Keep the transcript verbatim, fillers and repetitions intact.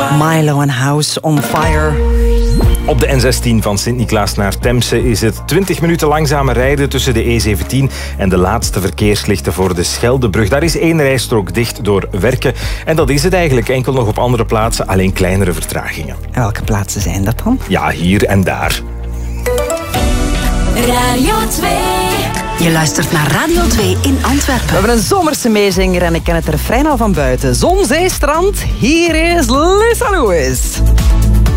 Milo en House on Fire. Op de N zestien van Sint-Niklaas naar Temse is het twintig minuten langzamer rijden tussen de E zeventien en de laatste verkeerslichten voor de Scheldebrug. Daar is één rijstrook dicht door werken. En dat is het eigenlijk. Enkel nog op andere plaatsen, alleen kleinere vertragingen. En welke plaatsen zijn dat dan? Ja, hier en daar. Radio twee. Je luistert naar Radio twee in Antwerpen. We hebben een zomerse meezinger en ik ken het refrein al van buiten. Zon, zee, strand. Hier is Lisa Lewis.